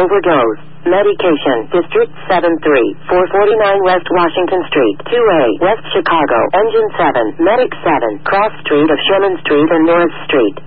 overdose. Medication, District 73, 449 West Washington Street, 2A, West Chicago, Engine 7, Medic 7, Cross Street of Sherman Street and North Street.